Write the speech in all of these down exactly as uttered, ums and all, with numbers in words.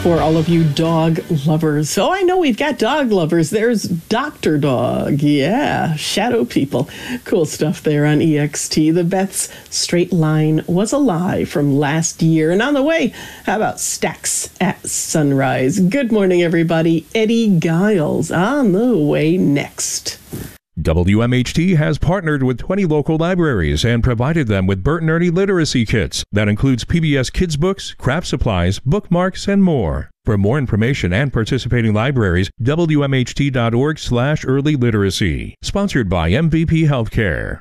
for all of you dog lovers. Oh, I know we've got dog lovers. There's Doctor Dog. Yeah, shadow people. Cool stuff there on E X T. The Beth's Straight Line was a lie from last year. And on the way, how about Stacks at Sunrise? Good morning, everybody. Eddie Giles on the way next. W M H T has partnered with twenty local libraries and provided them with Bert and Ernie literacy kits. That includes P B S Kids books, craft supplies, bookmarks, and more. For more information and participating libraries, W M H T dot org slash early literacy. Sponsored by M V P Healthcare.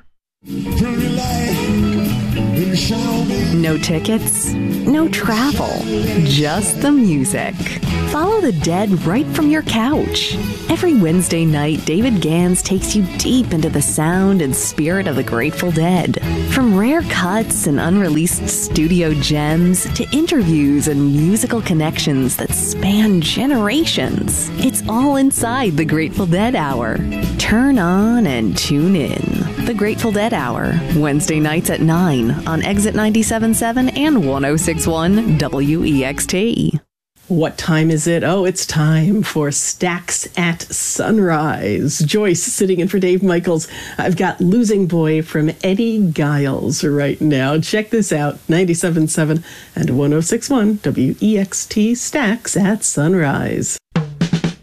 No tickets, no travel, just the music. Follow the Dead right from your couch. Every Wednesday night, David Gans takes you deep into the sound and spirit of the Grateful Dead. From rare cuts and unreleased studio gems to interviews and musical connections that span generations. It's all inside the Grateful Dead Hour. Turn on and tune in. The Grateful Dead Hour, Wednesday nights at nine on Exit ninety-seven point seven and one oh six point one W E X T. What time is it? Oh, it's time for Stacks at Sunrise. Joyce sitting in for Dave Michaels. I've got Losing Boy from Eddie Giles right now. Check this out, ninety-seven point seven and one oh six point one W E X T Stacks at Sunrise.